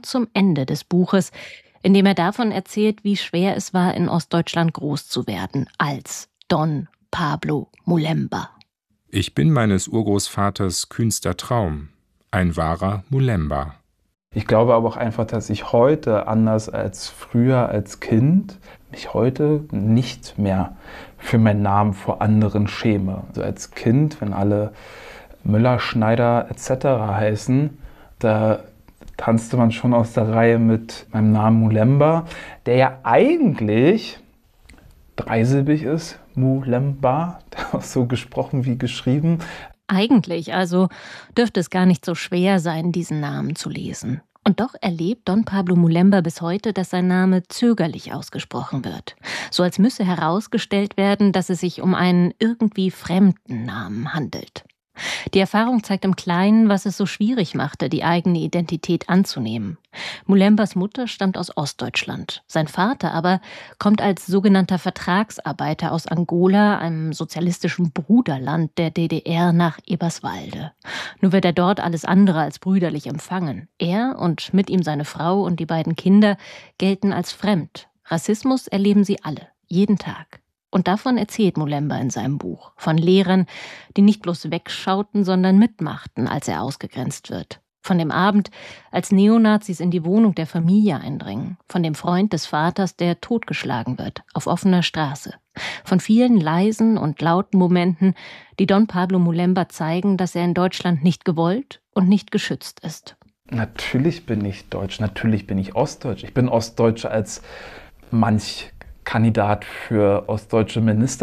kommt zum Ende des Buches, in dem er davon erzählt, wie schwer es war, in Ostdeutschland groß zu werden, als Don Pablo Mulemba. Ich bin meines Urgroßvaters kühnster Traum, ein wahrer Mulemba. Ich glaube aber auch einfach, dass ich heute, anders als früher als Kind, mich heute nicht mehr für meinen Namen vor anderen schäme. Also als Kind, wenn alle Müller, Schneider etc. heißen, da tanzte man schon aus der Reihe mit meinem Namen Mulemba, der ja eigentlich dreisilbig ist, Mulemba, so gesprochen wie geschrieben. Eigentlich also dürfte es gar nicht so schwer sein, diesen Namen zu lesen. Und doch erlebt Don Pablo Mulemba bis heute, dass sein Name zögerlich ausgesprochen wird. So als müsse herausgestellt werden, dass es sich um einen irgendwie fremden Namen handelt. Die Erfahrung zeigt im Kleinen, was es so schwierig machte, die eigene Identität anzunehmen. Mulembas Mutter stammt aus Ostdeutschland. Sein Vater aber kommt als sogenannter Vertragsarbeiter aus Angola, einem sozialistischen Bruderland der DDR, nach Eberswalde. Nur wird er dort alles andere als brüderlich empfangen. Er und mit ihm seine Frau und die beiden Kinder gelten als fremd. Rassismus erleben sie alle, jeden Tag. Und davon erzählt Mulemba in seinem Buch. Von Lehrern, die nicht bloß wegschauten, sondern mitmachten, als er ausgegrenzt wird. Von dem Abend, als Neonazis in die Wohnung der Familie eindringen. Von dem Freund des Vaters, der totgeschlagen wird, auf offener Straße. Von vielen leisen und lauten Momenten, die Don Pablo Mulemba zeigen, dass er in Deutschland nicht gewollt und nicht geschützt ist. Natürlich bin ich Deutsch, natürlich bin ich Ostdeutsch. Ich bin Ostdeutscher als manch Kandidat für ostdeutsche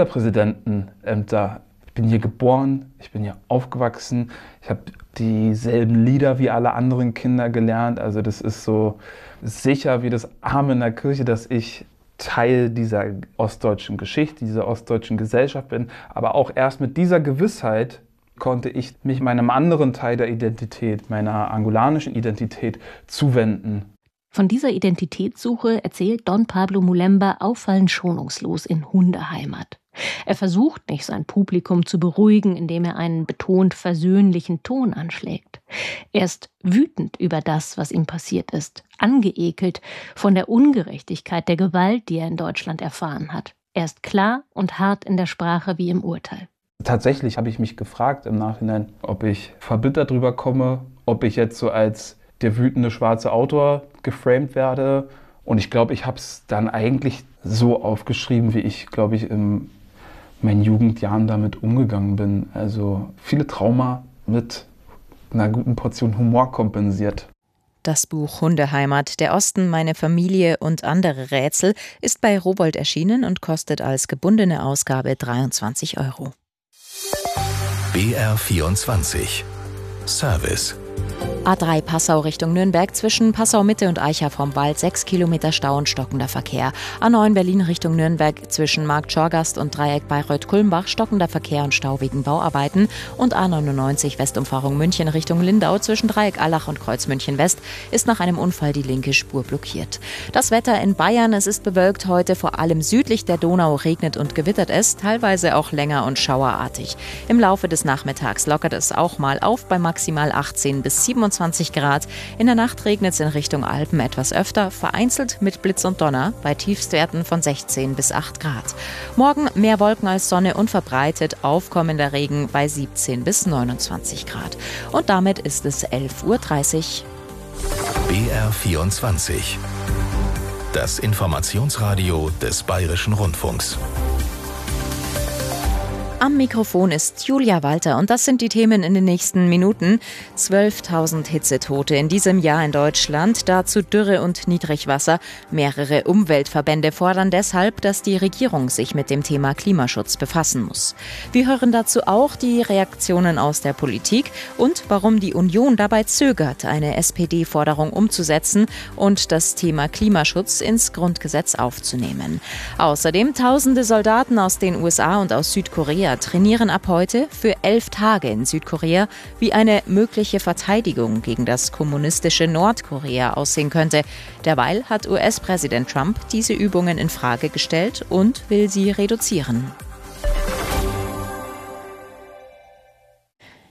Ministerpräsidentenämter. Ich bin hier geboren, ich bin hier aufgewachsen, ich habe dieselben Lieder wie alle anderen Kinder gelernt. Also das ist so sicher wie das Amen in der Kirche, dass ich Teil dieser ostdeutschen Geschichte, dieser ostdeutschen Gesellschaft bin. Aber auch erst mit dieser Gewissheit konnte ich mich meinem anderen Teil der Identität, meiner angolanischen Identität, zuwenden. Von dieser Identitätssuche erzählt Don Pablo Mulemba auffallend schonungslos in Hundeheimat. Er versucht nicht, sein Publikum zu beruhigen, indem er einen betont versöhnlichen Ton anschlägt. Er ist wütend über das, was ihm passiert ist, angeekelt von der Ungerechtigkeit, der Gewalt, die er in Deutschland erfahren hat. Er ist klar und hart in der Sprache wie im Urteil. Tatsächlich habe ich mich gefragt im Nachhinein, ob ich verbittert drüber komme, ob ich jetzt so als der wütende schwarze Autor geframed werde. Und ich glaube, ich habe es dann eigentlich so aufgeschrieben, wie ich, glaube ich, in meinen Jugendjahren damit umgegangen bin. Also viele Trauma mit einer guten Portion Humor kompensiert. Das Buch Hundeheimat, der Osten, meine Familie und andere Rätsel ist bei Rowohlt erschienen und kostet als gebundene Ausgabe 23 €. BR24 Service. A3 Passau Richtung Nürnberg zwischen Passau-Mitte und Aicha vom Wald 6 Kilometer Stau und stockender Verkehr. A9 Berlin Richtung Nürnberg zwischen Markt Schorgast und Dreieck Bayreuth-Kulmbach stockender Verkehr und Stau wegen Bauarbeiten. Und A99 Westumfahrung München Richtung Lindau zwischen Dreieck Allach und Kreuz München West ist nach einem Unfall die linke Spur blockiert. Das Wetter in Bayern, es ist bewölkt heute, vor allem südlich der Donau regnet und gewittert es, teilweise auch länger und schauerartig. Im Laufe des Nachmittags lockert es auch mal auf bei maximal 18 bis 27 Grad. In der Nacht regnet es in Richtung Alpen etwas öfter, vereinzelt mit Blitz und Donner bei Tiefstwerten von 16 bis 8 Grad. Morgen mehr Wolken als Sonne und verbreitet aufkommender Regen bei 17 bis 29 Grad. Und damit ist es 11:30 Uhr. BR24. Das Informationsradio des Bayerischen Rundfunks. Am Mikrofon ist Julia Walter und das sind die Themen in den nächsten Minuten. 12.000 Hitzetote in diesem Jahr in Deutschland, dazu Dürre und Niedrigwasser. Mehrere Umweltverbände fordern deshalb, dass die Regierung sich mit dem Thema Klimaschutz befassen muss. Wir hören dazu auch die Reaktionen aus der Politik und warum die Union dabei zögert, eine SPD-Forderung umzusetzen und das Thema Klimaschutz ins Grundgesetz aufzunehmen. Außerdem Tausende Soldaten aus den USA und aus Südkorea trainieren ab heute für 11 Tage in Südkorea, wie eine mögliche Verteidigung gegen das kommunistische Nordkorea aussehen könnte. Derweil hat US-Präsident Trump diese Übungen in Frage gestellt und will sie reduzieren.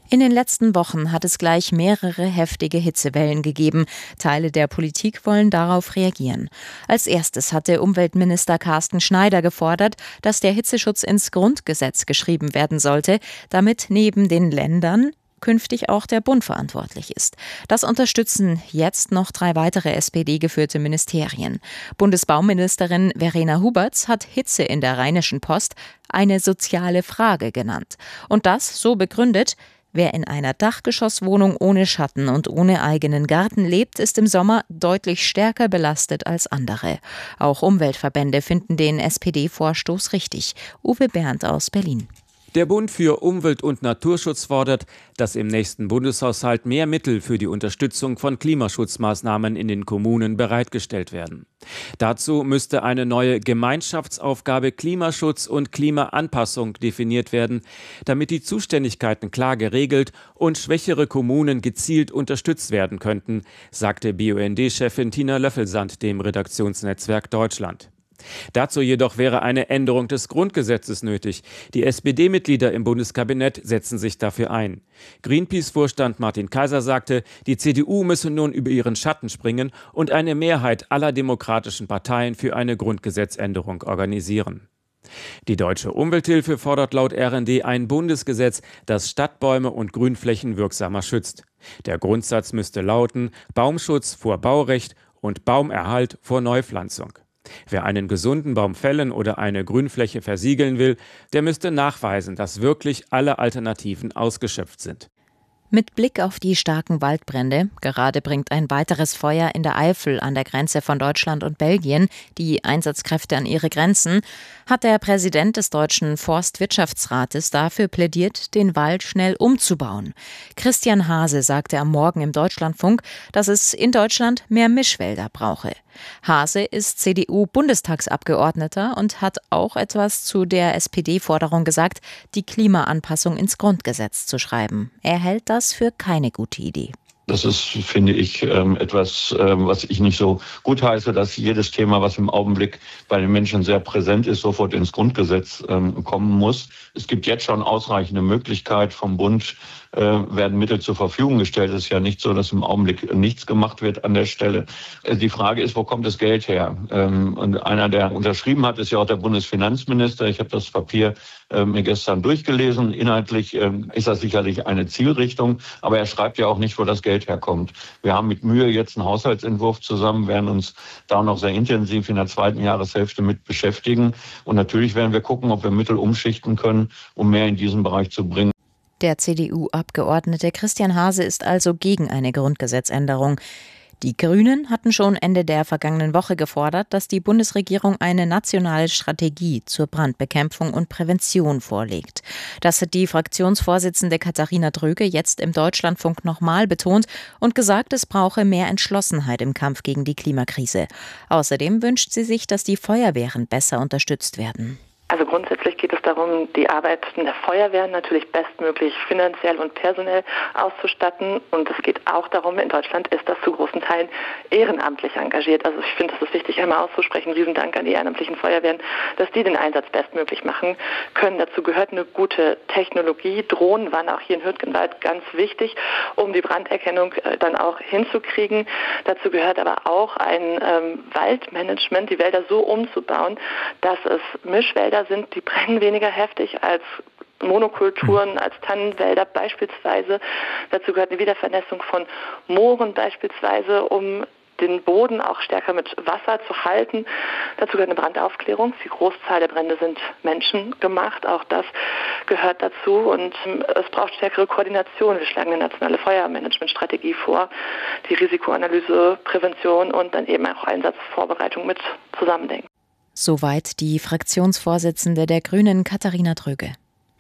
In den letzten Wochen hat es gleich mehrere heftige Hitzewellen gegeben. Teile der Politik wollen darauf reagieren. Als erstes hatte Umweltminister Carsten Schneider gefordert, dass der Hitzeschutz ins Grundgesetz geschrieben werden sollte, damit neben den Ländern künftig auch der Bund verantwortlich ist. Das unterstützen jetzt noch 3 weitere SPD-geführte Ministerien. Bundesbauministerin Verena Huberts hat Hitze in der Rheinischen Post eine soziale Frage genannt. Und das so begründet: Wer in einer Dachgeschosswohnung ohne Schatten und ohne eigenen Garten lebt, ist im Sommer deutlich stärker belastet als andere. Auch Umweltverbände finden den SPD-Vorstoß richtig. Uwe Berndt aus Berlin. Der Bund für Umwelt- und Naturschutz fordert, dass im nächsten Bundeshaushalt mehr Mittel für die Unterstützung von Klimaschutzmaßnahmen in den Kommunen bereitgestellt werden. Dazu müsste eine neue Gemeinschaftsaufgabe Klimaschutz und Klimaanpassung definiert werden, damit die Zuständigkeiten klar geregelt und schwächere Kommunen gezielt unterstützt werden könnten, sagte BUND-Chefin Tina Löffelsand dem Redaktionsnetzwerk Deutschland. Dazu jedoch wäre eine Änderung des Grundgesetzes nötig. Die SPD-Mitglieder im Bundeskabinett setzen sich dafür ein. Greenpeace-Vorstand Martin Kaiser sagte, die CDU müsse nun über ihren Schatten springen und eine Mehrheit aller demokratischen Parteien für eine Grundgesetzänderung organisieren. Die Deutsche Umwelthilfe fordert laut RND ein Bundesgesetz, das Stadtbäume und Grünflächen wirksamer schützt. Der Grundsatz müsste lauten: Baumschutz vor Baurecht und Baumerhalt vor Neupflanzung. Wer einen gesunden Baum fällen oder eine Grünfläche versiegeln will, der müsste nachweisen, dass wirklich alle Alternativen ausgeschöpft sind. Mit Blick auf die starken Waldbrände, gerade bringt ein weiteres Feuer in der Eifel an der Grenze von Deutschland und Belgien die Einsatzkräfte an ihre Grenzen, hat der Präsident des Deutschen Forstwirtschaftsrates dafür plädiert, den Wald schnell umzubauen. Christian Hase sagte am Morgen im Deutschlandfunk, dass es in Deutschland mehr Mischwälder brauche. Hase ist CDU-Bundestagsabgeordneter und hat auch etwas zu der SPD-Forderung gesagt, die Klimaanpassung ins Grundgesetz zu schreiben. Er hält das für keine gute Idee. Das ist, finde ich, etwas, was ich nicht so gut heiße, dass jedes Thema, was im Augenblick bei den Menschen sehr präsent ist, sofort ins Grundgesetz kommen muss. Es gibt jetzt schon ausreichende Möglichkeiten vom Bund, werden Mittel zur Verfügung gestellt. Es ist ja nicht so, dass im Augenblick nichts gemacht wird an der Stelle. Die Frage ist, wo kommt das Geld her? Und einer, der unterschrieben hat, ist ja auch der Bundesfinanzminister. Ich habe das Papier mir gestern durchgelesen. Inhaltlich ist das sicherlich eine Zielrichtung, aber er schreibt ja auch nicht, wo das Geld herkommt. Wir haben mit Mühe jetzt einen Haushaltsentwurf zusammen, werden uns da noch sehr intensiv in der zweiten Jahreshälfte mit beschäftigen. Und natürlich werden wir gucken, ob wir Mittel umschichten können, um mehr in diesen Bereich zu bringen. Der CDU-Abgeordnete Christian Hase ist also gegen eine Grundgesetzänderung. Die Grünen hatten schon Ende der vergangenen Woche gefordert, dass die Bundesregierung eine nationale Strategie zur Brandbekämpfung und Prävention vorlegt. Das hat die Fraktionsvorsitzende Katharina Dröge jetzt im Deutschlandfunk nochmal betont und gesagt, es brauche mehr Entschlossenheit im Kampf gegen die Klimakrise. Außerdem wünscht sie sich, dass die Feuerwehren besser unterstützt werden. Also grundsätzlich geht es darum, die Arbeit der Feuerwehr natürlich bestmöglich finanziell und personell auszustatten. Und es geht auch darum, in Deutschland ist das zu großen Teilen ehrenamtlich engagiert. Also ich finde, es ist wichtig, einmal auszusprechen, Riesendank an die ehrenamtlichen Feuerwehren, dass die den Einsatz bestmöglich machen können. Dazu gehört eine gute Technologie. Drohnen waren auch hier in Hürtgenwald ganz wichtig, um die Branderkennung dann auch hinzukriegen. Dazu gehört aber auch ein Waldmanagement, die Wälder so umzubauen, dass es Mischwälder sind, die brennen weniger heftig als Monokulturen, als Tannenwälder beispielsweise. Dazu gehört eine Wiedervernässung von Mooren beispielsweise, um den Boden auch stärker mit Wasser zu halten. Dazu gehört eine Brandaufklärung. Die Großzahl der Brände sind menschengemacht. Auch das gehört dazu. Und es braucht stärkere Koordination. Wir schlagen eine nationale Feuermanagementstrategie vor, die Risikoanalyse, Prävention und dann eben auch Einsatzvorbereitung mit zusammendenken. Soweit die Fraktionsvorsitzende der Grünen, Katharina Dröge.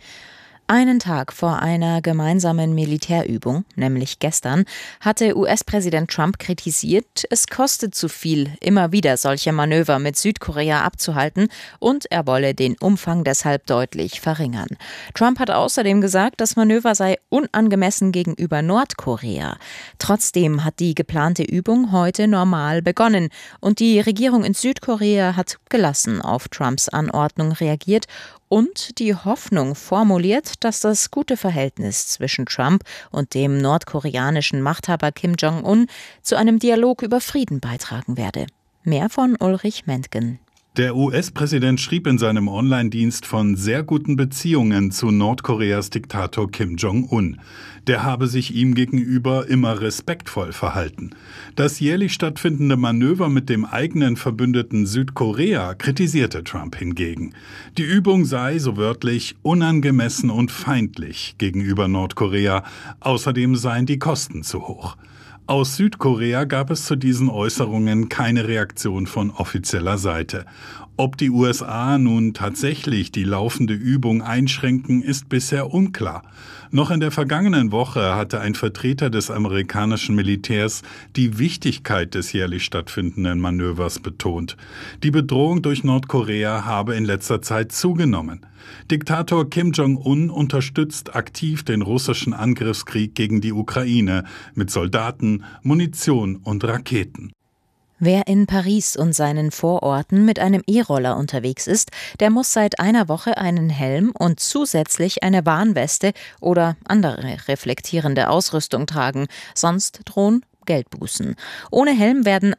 Einen Tag vor einer gemeinsamen Militärübung, nämlich gestern, hatte US-Präsident Trump kritisiert, es kostet zu viel, immer wieder solche Manöver mit Südkorea abzuhalten und er wolle den Umfang deshalb deutlich verringern. Trump hat außerdem gesagt, das Manöver sei unangemessen gegenüber Nordkorea. Trotzdem hat die geplante Übung heute normal begonnen und die Regierung in Südkorea hat gelassen auf Trumps Anordnung reagiert, und die Hoffnung formuliert, dass das gute Verhältnis zwischen Trump und dem nordkoreanischen Machthaber Kim Jong-un zu einem Dialog über Frieden beitragen werde. Mehr von Ulrich Mentgen. Der US-Präsident schrieb in seinem Online-Dienst von sehr guten Beziehungen zu Nordkoreas Diktator Kim Jong-un. Der habe sich ihm gegenüber immer respektvoll verhalten. Das jährlich stattfindende Manöver mit dem eigenen Verbündeten Südkorea kritisierte Trump hingegen. Die Übung sei, so wörtlich, unangemessen und feindlich gegenüber Nordkorea. Außerdem seien die Kosten zu hoch. Aus Südkorea gab es zu diesen Äußerungen keine Reaktion von offizieller Seite. Ob die USA nun tatsächlich die laufende Übung einschränken, ist bisher unklar. Noch in der vergangenen Woche hatte ein Vertreter des amerikanischen Militärs die Wichtigkeit des jährlich stattfindenden Manövers betont. Die Bedrohung durch Nordkorea habe in letzter Zeit zugenommen. Diktator Kim Jong-un unterstützt aktiv den russischen Angriffskrieg gegen die Ukraine mit Soldaten, Munition und Raketen. Wer in Paris und seinen Vororten mit einem E-Roller unterwegs ist, der muss seit einer Woche einen Helm und zusätzlich eine Warnweste oder andere reflektierende Ausrüstung tragen, sonst drohen Geldbußen. Ohne Helm werden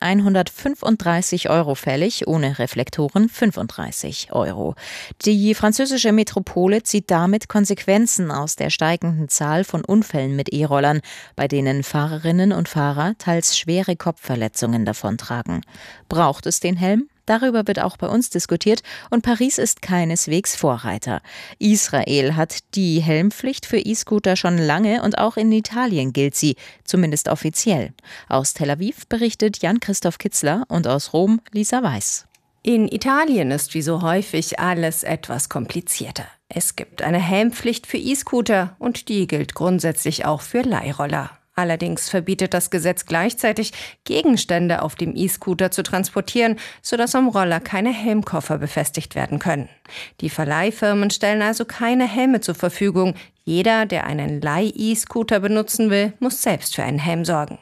135 € fällig, ohne Reflektoren 35 €. Die französische Metropole zieht damit Konsequenzen aus der steigenden Zahl von Unfällen mit E-Rollern, bei denen Fahrerinnen und Fahrer teils schwere Kopfverletzungen davontragen. Braucht es den Helm? Darüber wird auch bei uns diskutiert und Paris ist keineswegs Vorreiter. Israel hat die Helmpflicht für E-Scooter schon lange und auch in Italien gilt sie, zumindest offiziell. Aus Tel Aviv berichtet Jan-Christoph Kitzler und aus Rom Lisa Weiß. In Italien ist wie so häufig alles etwas komplizierter. Es gibt eine Helmpflicht für E-Scooter und die gilt grundsätzlich auch für Leihroller. Allerdings verbietet das Gesetz gleichzeitig, Gegenstände auf dem E-Scooter zu transportieren, sodass am Roller keine Helmkoffer befestigt werden können. Die Verleihfirmen stellen also keine Helme zur Verfügung. Jeder, der einen Leih-E-Scooter benutzen will, muss selbst für einen Helm sorgen.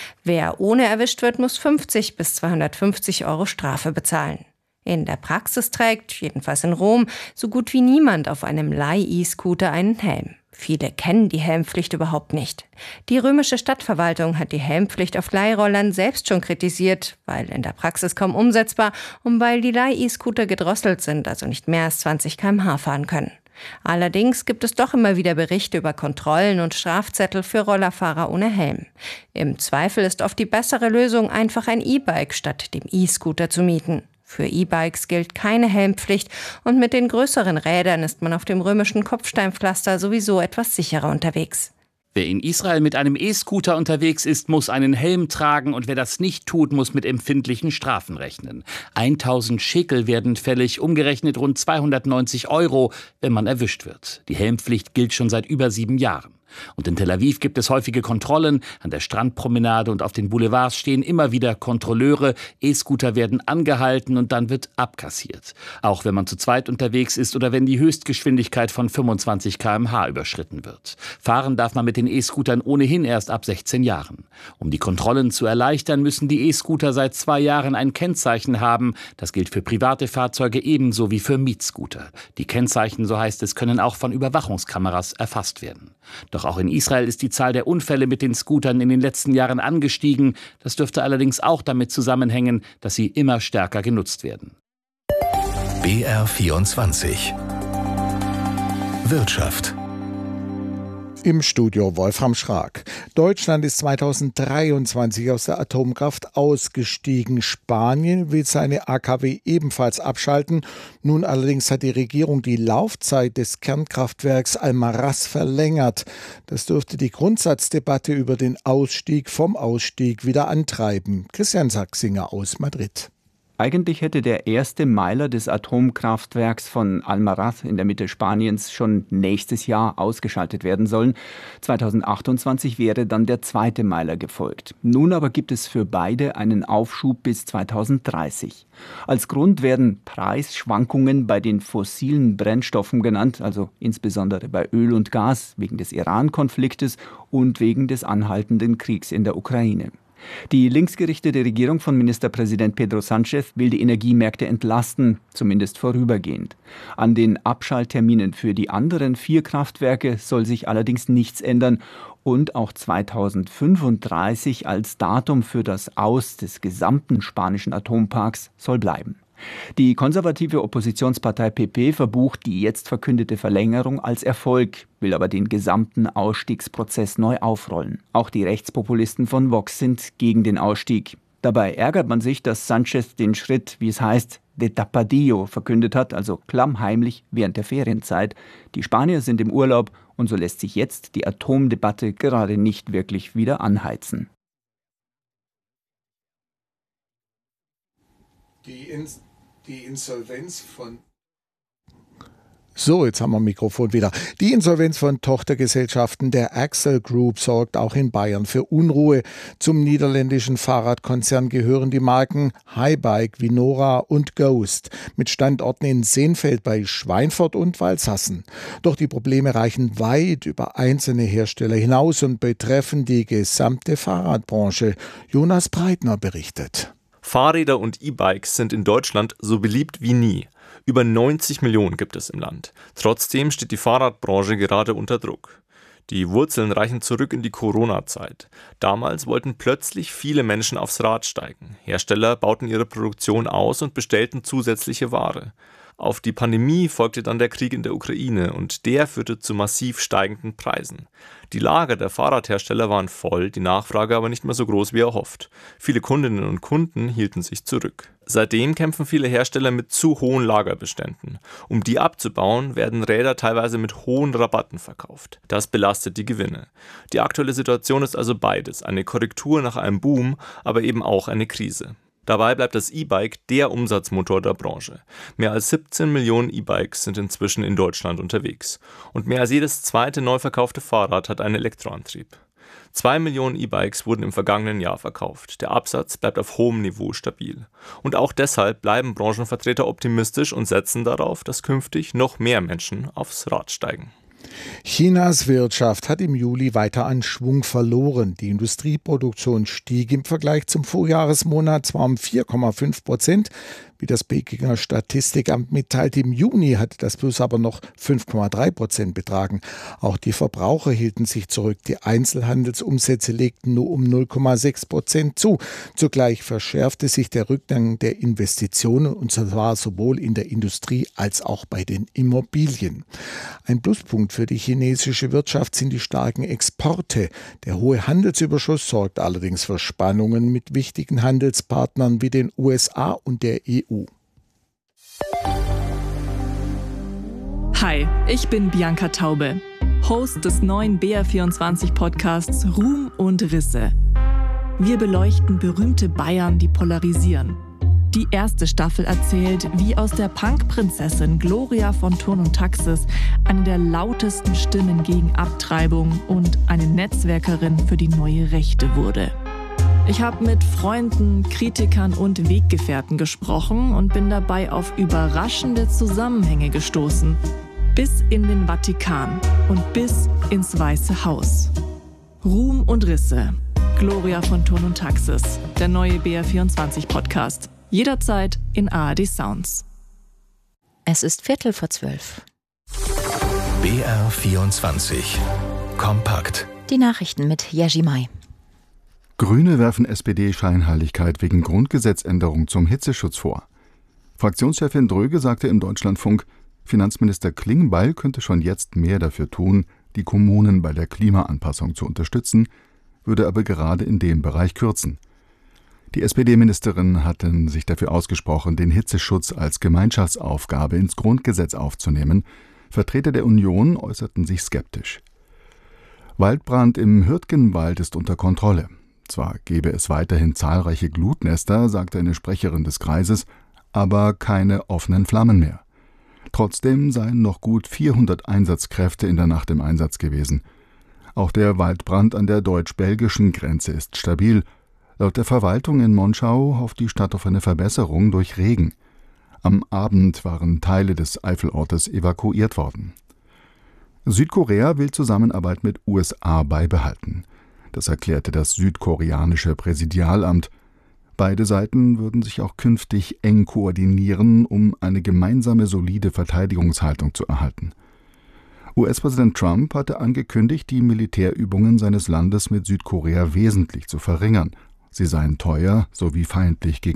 Wer ohne erwischt wird, muss 50 bis 250 € Strafe bezahlen. In der Praxis trägt, jedenfalls in Rom, so gut wie niemand auf einem Leih-E-Scooter einen Helm. Viele kennen die Helmpflicht überhaupt nicht. Die römische Stadtverwaltung hat die Helmpflicht auf Leihrollern selbst schon kritisiert, weil in der Praxis kaum umsetzbar und weil die Leih-E-Scooter gedrosselt sind, also nicht mehr als 20 km/h fahren können. Allerdings gibt es doch immer wieder Berichte über Kontrollen und Strafzettel für Rollerfahrer ohne Helm. Im Zweifel ist oft die bessere Lösung, einfach ein E-Bike statt dem E-Scooter zu mieten. Für E-Bikes gilt keine Helmpflicht und mit den größeren Rädern ist man auf dem römischen Kopfsteinpflaster sowieso etwas sicherer unterwegs. Wer in Israel mit einem E-Scooter unterwegs ist, muss einen Helm tragen und wer das nicht tut, muss mit empfindlichen Strafen rechnen. 1000 Schekel werden fällig, umgerechnet rund 290 €, wenn man erwischt wird. Die Helmpflicht gilt schon seit über 7 Jahren. Und in Tel Aviv gibt es häufige Kontrollen. An der Strandpromenade und auf den Boulevards stehen immer wieder Kontrolleure. E-Scooter werden angehalten und dann wird abkassiert. Auch wenn man zu zweit unterwegs ist oder wenn die Höchstgeschwindigkeit von 25 km/h überschritten wird. Fahren darf man mit den E-Scootern ohnehin erst ab 16 Jahren. Um die Kontrollen zu erleichtern, müssen die E-Scooter seit 2 Jahren ein Kennzeichen haben. Das gilt für private Fahrzeuge ebenso wie für Mietscooter. Die Kennzeichen, so heißt es, können auch von Überwachungskameras erfasst werden. Doch auch in Israel ist die Zahl der Unfälle mit den Scootern in den letzten Jahren angestiegen. Das dürfte allerdings auch damit zusammenhängen, dass sie immer stärker genutzt werden. BR24 Wirtschaft. Im Studio Wolfram Schrag. Deutschland ist 2023 aus der Atomkraft ausgestiegen. Spanien will seine AKW ebenfalls abschalten. Nun allerdings hat die Regierung die Laufzeit des Kernkraftwerks Almaraz verlängert. Das dürfte die Grundsatzdebatte über den Ausstieg vom Ausstieg wieder antreiben. Christian Sachsinger aus Madrid. Eigentlich hätte der erste Meiler des Atomkraftwerks von Almaraz in der Mitte Spaniens schon nächstes Jahr ausgeschaltet werden sollen. 2028 wäre dann der zweite Meiler gefolgt. Nun aber gibt es für beide einen Aufschub bis 2030. Als Grund werden Preisschwankungen bei den fossilen Brennstoffen genannt, also insbesondere bei Öl und Gas wegen des Iran-Konfliktes und wegen des anhaltenden Kriegs in der Ukraine. Die linksgerichtete Regierung von Ministerpräsident Pedro Sánchez will die Energiemärkte entlasten, zumindest vorübergehend. An den Abschaltterminen für die anderen 4 Kraftwerke soll sich allerdings nichts ändern und auch 2035 als Datum für das Aus des gesamten spanischen Atomparks soll bleiben. Die konservative Oppositionspartei PP verbucht die jetzt verkündete Verlängerung als Erfolg, will aber den gesamten Ausstiegsprozess neu aufrollen. Auch die Rechtspopulisten von Vox sind gegen den Ausstieg. Dabei ärgert man sich, dass Sánchez den Schritt, wie es heißt, de tapadillo verkündet hat, also klammheimlich während der Ferienzeit. Die Spanier sind im Urlaub und so lässt sich jetzt die Atomdebatte gerade nicht wirklich wieder anheizen. Die Insolvenz von So, jetzt haben wir Mikrofon wieder. Die Insolvenz von Tochtergesellschaften der Axel Group sorgt auch in Bayern für Unruhe. Zum niederländischen Fahrradkonzern gehören die Marken Highbike, Vinora und Ghost mit Standorten in Seenfeld bei Schweinfurt und Walshassen. Doch die Probleme reichen weit über einzelne Hersteller hinaus und betreffen die gesamte Fahrradbranche. Jonas Breitner berichtet. Fahrräder und E-Bikes sind in Deutschland so beliebt wie nie. Über 90 Millionen gibt es im Land. Trotzdem steht die Fahrradbranche gerade unter Druck. Die Wurzeln reichen zurück in die Corona-Zeit. Damals wollten plötzlich viele Menschen aufs Rad steigen. Hersteller bauten ihre Produktion aus und bestellten zusätzliche Ware. Auf die Pandemie folgte dann der Krieg in der Ukraine und der führte zu massiv steigenden Preisen. Die Lager der Fahrradhersteller waren voll, die Nachfrage aber nicht mehr so groß wie erhofft. Viele Kundinnen und Kunden hielten sich zurück. Seitdem kämpfen viele Hersteller mit zu hohen Lagerbeständen. Um die abzubauen, werden Räder teilweise mit hohen Rabatten verkauft. Das belastet die Gewinne. Die aktuelle Situation ist also beides, eine Korrektur nach einem Boom, aber eben auch eine Krise. Dabei bleibt das E-Bike der Umsatzmotor der Branche. Mehr als 17 Millionen E-Bikes sind inzwischen in Deutschland unterwegs. Und mehr als jedes zweite neu verkaufte Fahrrad hat einen Elektroantrieb. 2 Millionen E-Bikes wurden im vergangenen Jahr verkauft. Der Absatz bleibt auf hohem Niveau stabil. Und auch deshalb bleiben Branchenvertreter optimistisch und setzen darauf, dass künftig noch mehr Menschen aufs Rad steigen. Chinas Wirtschaft hat im Juli weiter an Schwung verloren. Die Industrieproduktion stieg im Vergleich zum Vorjahresmonat zwar um 4,5%, wie das Pekinger Statistikamt mitteilt. Im Juni hatte das Plus aber noch 5,3% betragen. Auch die Verbraucher hielten sich zurück. Die Einzelhandelsumsätze legten nur um 0,6% zu. Zugleich verschärfte sich der Rückgang der Investitionen, und zwar sowohl in der Industrie als auch bei den Immobilien. Ein Pluspunkt für die chinesische Wirtschaft sind die starken Exporte. Der hohe Handelsüberschuss sorgt allerdings für Spannungen mit wichtigen Handelspartnern wie den USA und der EU. Hi, ich bin Bianca Taube, Host des neuen BR24-Podcasts Ruhm und Risse. Wir beleuchten berühmte Bayern, die polarisieren. Die erste Staffel erzählt, wie aus der Punk-Prinzessin Gloria von Thurn und Taxis eine der lautesten Stimmen gegen Abtreibung und eine Netzwerkerin für die neue Rechte wurde. Ich habe mit Freunden, Kritikern und Weggefährten gesprochen und bin dabei auf überraschende Zusammenhänge gestoßen. Bis in den Vatikan und bis ins Weiße Haus. Ruhm und Risse. Gloria von Thurn und Taxis. Der neue BR24-Podcast. Jederzeit in ARD Sounds. Es ist 11:45. BR24 Kompakt. Die Nachrichten mit Jerzy May. Grüne werfen SPD Scheinheiligkeit wegen Grundgesetzänderung zum Hitzeschutz vor. Fraktionschefin Dröge sagte im Deutschlandfunk, Finanzminister Klingbeil könnte schon jetzt mehr dafür tun, die Kommunen bei der Klimaanpassung zu unterstützen, würde aber gerade in dem Bereich kürzen. Die SPD-Ministerin hatten sich dafür ausgesprochen, den Hitzeschutz als Gemeinschaftsaufgabe ins Grundgesetz aufzunehmen. Vertreter der Union äußerten sich skeptisch. Waldbrand im Hürtgenwald ist unter Kontrolle. Zwar gebe es weiterhin zahlreiche Glutnester, sagte eine Sprecherin des Kreises, aber keine offenen Flammen mehr. Trotzdem seien noch gut 400 Einsatzkräfte in der Nacht im Einsatz gewesen. Auch der Waldbrand an der deutsch-belgischen Grenze ist stabil. Laut der Verwaltung in Monschau hofft die Stadt auf eine Verbesserung durch Regen. Am Abend waren Teile des Eifelortes evakuiert worden. Südkorea will Zusammenarbeit mit USA beibehalten. Das erklärte das südkoreanische Präsidialamt. Beide Seiten würden sich auch künftig eng koordinieren, um eine gemeinsame solide Verteidigungshaltung zu erhalten. US-Präsident Trump hatte angekündigt, die Militärübungen seines Landes mit Südkorea wesentlich zu verringern. Sie seien teuer sowie feindlich gegenüber